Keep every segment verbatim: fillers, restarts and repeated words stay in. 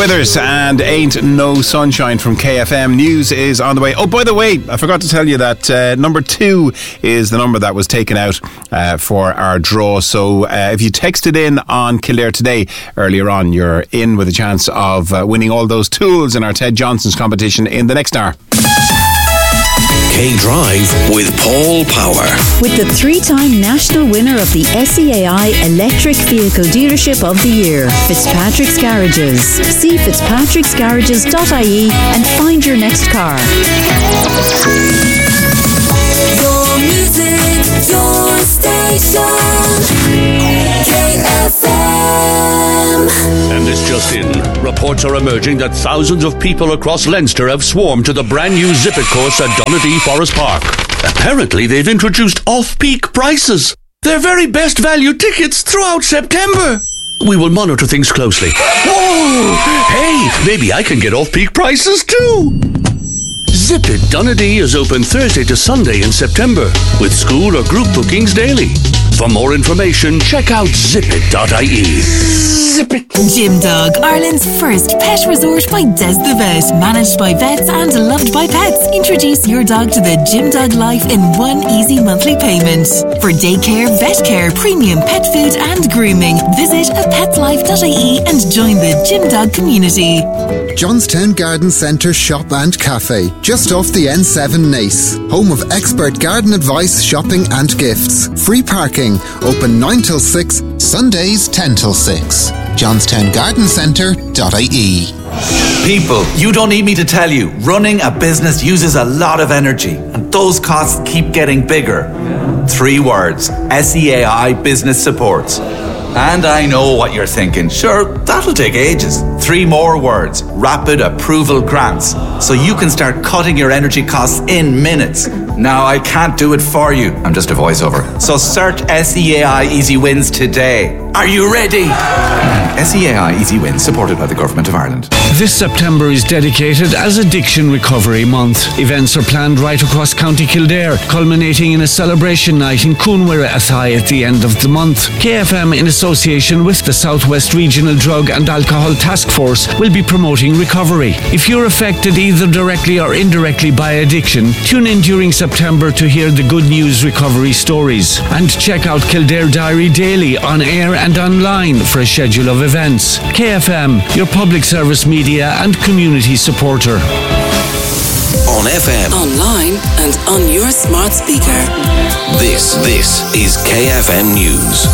Withers and Ain't No Sunshine from K F M. News is on the way. Oh, by the way, I forgot to tell you that uh, number two is the number that was taken out uh, for our draw. So uh, if you texted in on Kildare Today earlier on, you're in with a chance of uh, winning all those tools in our Ted Johnson's competition in the next hour. K-Drive with Paul Power. With the three-time national winner of the S E A I Electric Vehicle Dealership of the Year, Fitzpatrick's Garages. See fitzpatricks garages dot I E and find your next car. Your music, your station, K F M. And this just in. Reports are emerging that thousands of people across Leinster have swarmed to the brand new Zip It course at Donadea Forest Park. Apparently they've introduced off-peak prices. Their very best value tickets throughout September. We will monitor things closely. Whoa! Hey, maybe I can get off-peak prices too. Zip It Donadea is open Thursday to Sunday in September, with school or group bookings daily. For more information, check out zip it dot I E. Zip it. Gym Dog, Ireland's first pet resort by Des the Vet. Managed by vets and loved by pets. Introduce your dog to the Gym Dog life in one easy monthly payment. For daycare, vet care, premium pet food and grooming, visit a pet life dot I E and join the Gym Dog community. Johnstown Garden Centre Shop and Cafe, just off the N seven Nace. Home of expert garden advice, shopping and gifts. Free parking. Open nine till six, Sundays ten till six. johnstown garden centre dot I E. People, you don't need me to tell you, running a business uses a lot of energy, and those costs keep getting bigger. Three words: S E A I Business Supports. And I know what you're thinking. Sure, that'll take ages. Three more words: Rapid Approval Grants. So you can start cutting your energy costs in minutes. Now, I can't do it for you. I'm just a voiceover. So search S E A I Easy Wins today. Are you ready? S E A I Easy Wins, supported by the Government of Ireland. This September is dedicated as Addiction Recovery Month. Events are planned right across County Kildare, culminating in a celebration night in Coonwira Athy at the end of the month. K F M, in association with the Southwest Regional Drug and Alcohol Task Force, will be promoting recovery. If you're affected either directly or indirectly by addiction, tune in during September to hear the good news recovery stories. And check out Kildare Diary Daily on air and online for a schedule of events. K F M, your public service media and community supporter. On F M, Online and on your smart speaker. this, this is K F M News.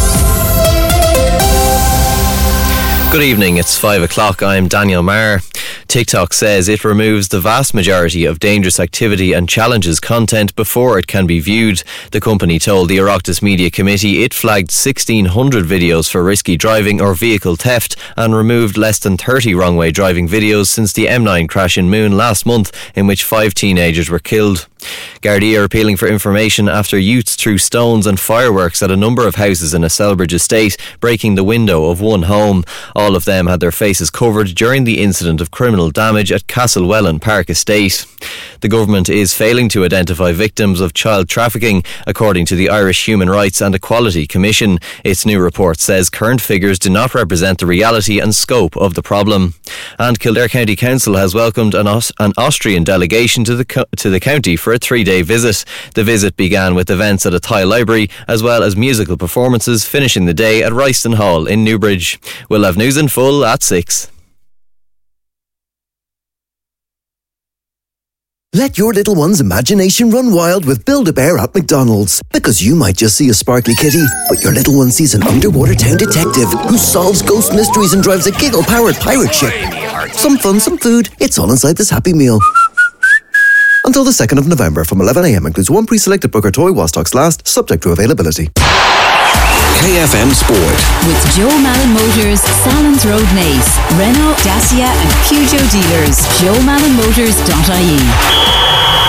Good evening, it's five o'clock. I'm Daniel Marr. TikTok says it removes the vast majority of dangerous activity and challenges content before it can be viewed. The company told the Oireachtas Media Committee it flagged sixteen hundred videos for risky driving or vehicle theft and removed less than thirty wrong-way driving videos since the M nine crash in Moon last month, in which five teenagers were killed. Gardaí are appealing for information after youths threw stones and fireworks at a number of houses in a Selbridge estate, breaking the window of one home. All of them had their faces covered during the incident of criminal damage at Castlewellan Park Estate. The government is failing to identify victims of child trafficking, according to the Irish Human Rights and Equality Commission. Its new report says current figures do not represent the reality and scope of the problem. And Kildare County Council has welcomed an, Aus- an Austrian delegation to the co- to the county for a three-day visit. The visit began with events at a Thai library, as well as musical performances, finishing the day at Royston Hall in Newbridge. We'll have news in full at six. Let your little one's imagination run wild with Build-A-Bear at McDonald's. Because you might just see a sparkly kitty, but your little one sees an underwater town detective who solves ghost mysteries and drives a giggle-powered pirate ship. Some fun, some food. It's all inside this Happy Meal. Until the second of November from eleven a.m. includes one pre-selected Booker toy while stocks last, subject to availability. K F M Sport. With Joe Malin Motors, Salons Road Nace, Renault, Dacia and Peugeot dealers. joe malin motors dot I E.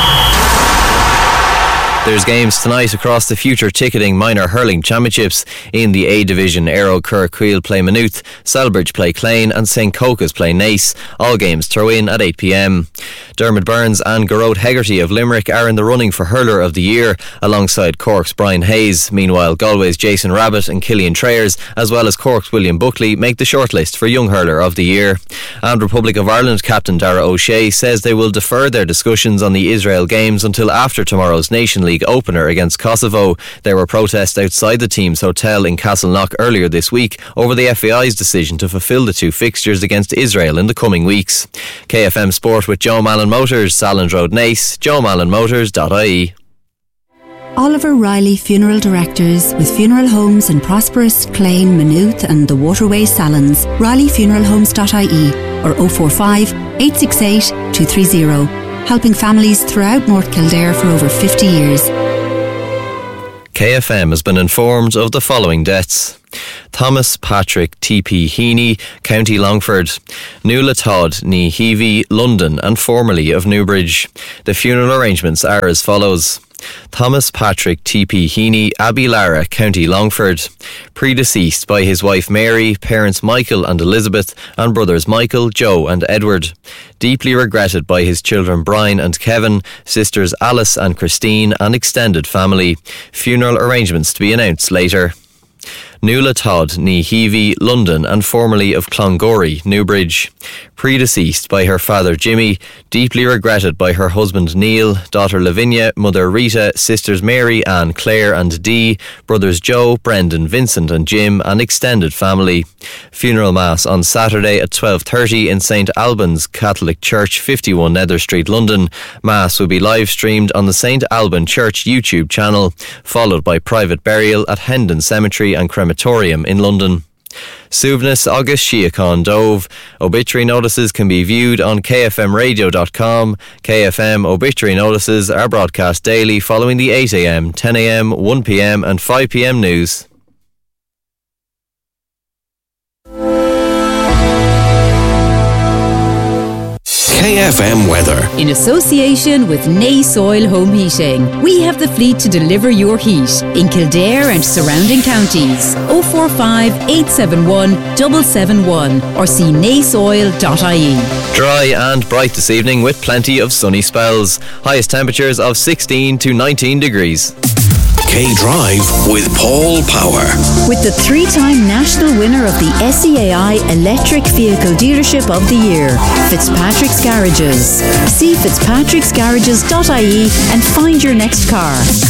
There's games tonight across the Future Ticketing Minor Hurling Championships. In the A Division, Aero Kirkqueel play Maynooth, Selbridge play Clane and Saint Cocas play Nace. All games throw in at eight p.m. Dermot Burns and Garrod Hegarty of Limerick are in the running for Hurler of the Year, alongside Cork's Brian Hayes. Meanwhile, Galway's Jason Rabbit and Killian Trayers, as well as Cork's William Buckley, make the shortlist for Young Hurler of the Year. And Republic of Ireland captain Dara O'Shea says they will defer their discussions on the Israel games until after tomorrow's Nation League opener against Kosovo. There were protests outside the team's hotel in Castleknock earlier this week over the F A I's decision to fulfil the two fixtures against Israel in the coming weeks. K F M Sport with Joe Mallon Motors, Salland Road, Nace, joe mallon motors dot I E. Oliver Riley Funeral Directors, with funeral homes in Prosperous, Clane, Maynooth and the Waterways Salons. riley funeral homes dot I E or oh four five, eight six eight, two three zero. Helping families throughout North Kildare for over fifty years. K F M has been informed of the following deaths. Thomas Patrick T P Heaney, County Longford. Nuala Todd ní Heavey, London and formerly of Newbridge. The funeral arrangements are as follows. Thomas Patrick T P Heaney, Abbey Lara, County Longford. Predeceased by his wife Mary, parents Michael and Elizabeth, and brothers Michael, Joe and Edward. Deeply regretted by his children Brian and Kevin, sisters Alice and Christine, and extended family. Funeral arrangements to be announced later. Nuala Todd ní Heavey, London and formerly of Clongorry, Newbridge. Predeceased by her father Jimmy, deeply regretted by her husband Neil, daughter Lavinia, mother Rita, sisters Mary, Anne, Claire and Dee, brothers Joe, Brendan, Vincent and Jim, and extended family. Funeral Mass on Saturday at twelve thirty in Saint Albans Catholic Church, fifty-one Nether Street, London. Mass will be live streamed on the Saint Alban Church YouTube channel, followed by private burial at Hendon Cemetery and Crematorium in London. Suvnus August Shiacon Dove. Obituary notices can be viewed on k f m radio dot com. K F M obituary notices are broadcast daily following the eight a m, ten a m, one p m and five p m news. K F M weather. In association with Nace Oil Home Heating, we have the fleet to deliver your heat in Kildare and surrounding counties. oh four five, eight seven one, seven seven one or see nace oil dot I E. Dry and bright this evening with plenty of sunny spells. Highest temperatures of sixteen to nineteen degrees. K-Drive with Paul Power. With the three-time national winner of the S E A I Electric Vehicle Dealership of the Year, Fitzpatrick's Garages. See fitzpatricks garages dot I E and find your next car.